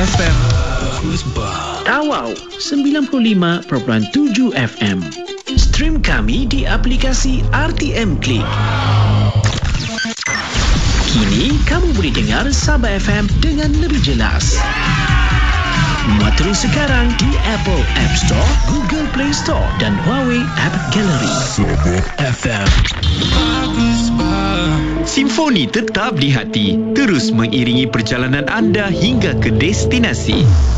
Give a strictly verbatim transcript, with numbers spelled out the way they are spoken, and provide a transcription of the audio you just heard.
F M. Tawau sembilan puluh lima perpuluhan tujuh F M. Stream kami di aplikasi R T M Click. Kini kamu boleh dengar Sabah F M dengan lebih jelas. Muat terus sekarang di Apple App Store, Google Play Store dan Huawei App Gallery. Sabah F M. Simfoni tetap di hati, terus mengiringi perjalanan anda hingga ke destinasi.